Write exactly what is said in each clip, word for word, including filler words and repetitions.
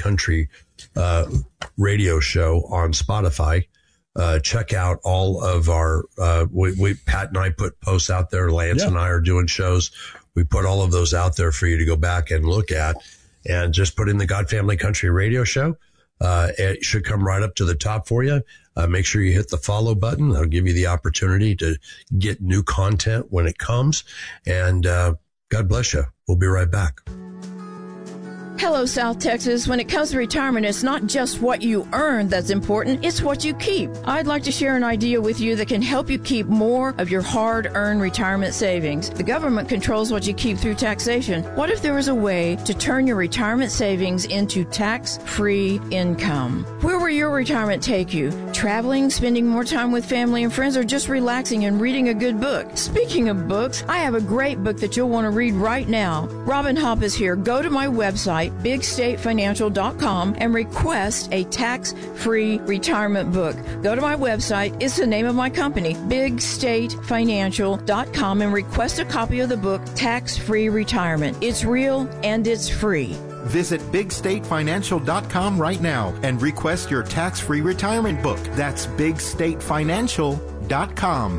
Country uh, radio show on Spotify. Uh, check out all of our, uh, we, we, Pat and I put posts out there. Lance yeah. and I are doing shows. We put all of those out there for you to go back and look at, and just put in the God Family Country radio show. Uh, it should come right up to the top for you. Uh, make sure you hit the follow button. That'll give you the opportunity to get new content when it comes. And, uh, God bless you. We'll be right back. Hello, South Texas. When it comes to retirement, it's not just what you earn that's important, it's what you keep. I'd like to share an idea with you that can help you keep more of your hard-earned retirement savings. The government controls what you keep through taxation. What if there was a way to turn your retirement savings into tax-free income? Where will your retirement take you? Traveling, spending more time with family and friends, or just relaxing and reading a good book? Speaking of books, I have a great book that you'll want to read right now. Robin Hopp is here. Go to my website, big state financial dot com, and request a tax-free retirement book. Go to my website. It's the name of my company, big state financial dot com, and request a copy of the book, Tax-Free Retirement. It's real and it's free. Visit big state financial dot com right now and request your tax-free retirement book. That's big state financial dot com.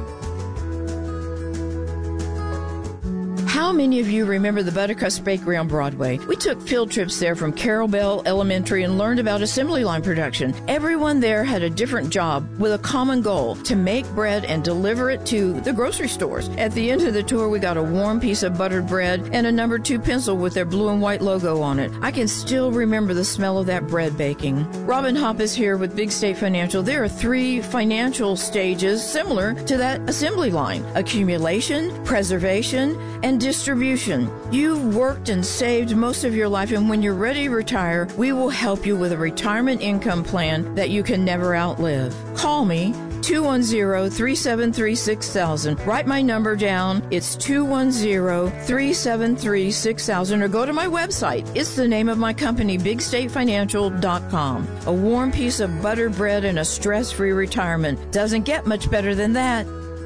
How many of you remember the Buttercrust Bakery on Broadway? We took field trips there from Carroll Bell Elementary and learned about assembly line production. Everyone there had a different job with a common goal, to make bread and deliver it to the grocery stores. At the end of the tour, we got a warm piece of buttered bread and a number two pencil with their blue and white logo on it. I can still remember the smell of that bread baking. Robin Hopp is here with Big State Financial. There are three financial stages similar to that assembly line: accumulation, preservation, and distribution. You've worked and saved most of your life, and when you're ready to retire, we will help you with a retirement income plan that you can never outlive. Call me, two one zero, three seven three, six thousand. Write my number down. It's two one zero, three seven three, six thousand, or go to my website. It's the name of my company, big state financial dot com. A warm piece of buttered bread and a stress-free retirement. Doesn't get much better than that.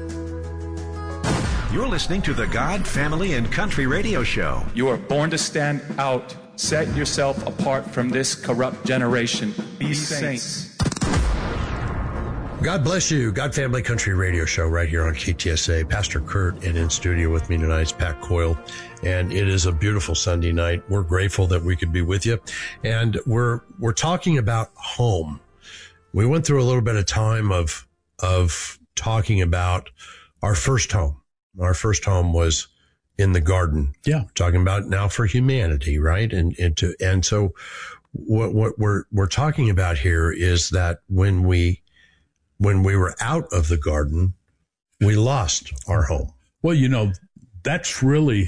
You're listening to the God, Family, and Country Radio Show. You are born to stand out. Set yourself apart from this corrupt generation. Be, Be saints. saints. God bless you. God, Family, Country Radio Show right here on K T S A. Pastor Kurt, and in studio with me tonight is Pat Coyle. And it is a beautiful Sunday night. We're grateful that we could be with you. And we're, we're talking about home. We went through a little bit of time of, of talking about our first home. Our first home was in the garden. Yeah. We're talking about now for humanity, right? And, and to, and so what, what we're, we're talking about here is that when we, when we were out of the garden, we lost our home. Well, you know, that's really,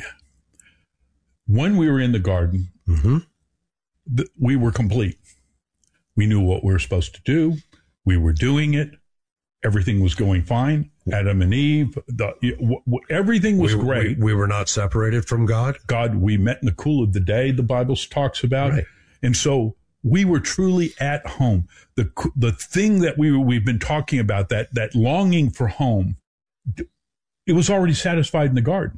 when we were in the garden, mm-hmm. th- we were complete. We knew what we were supposed to do. We were doing it. Everything was going fine. Adam and Eve, the, w- w- everything was we, great. We, we were not separated from God. God, we met in the cool of the day, the Bible talks about. Right. And so we were truly at home. The the thing that we, we've been talking about, that, that longing for home, it was already satisfied in the garden.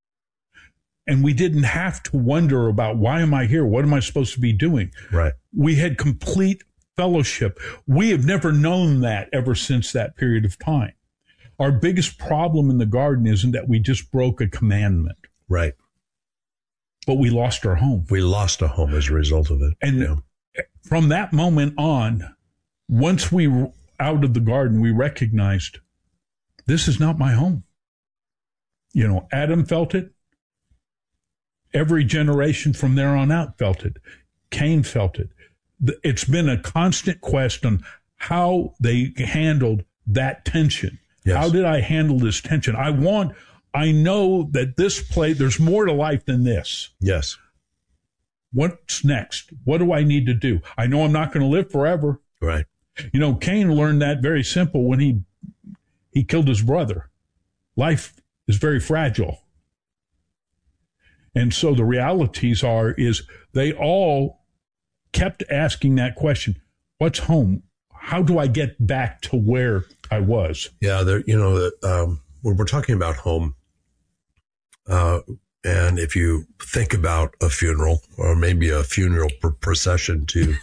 And we didn't have to wonder about, why am I here? What am I supposed to be doing? Right. We had complete fellowship. We have never known that ever since that period of time. Our biggest problem in the garden isn't that we just broke a commandment. Right. But we lost our home. We lost a home as a result of it. And yeah. from that moment on, once we were out of the garden, we recognized, this is not my home. You know, Adam felt it. Every generation from there on out felt it. Cain felt it. It's been a constant quest on how they handled that tension. Yes. How did I handle this tension? I want, I know that this play, there's more to life than this. Yes. What's next? What do I need to do? I know I'm not going to live forever. Right. You know, Cain learned that very simple when he, he killed his brother. Life is very fragile. And so the realities are, is they all kept asking that question, what's home? How do I get back to where I was? Yeah, there, you know, um, when we're talking about home, uh, and if you think about a funeral or maybe a funeral pr- procession to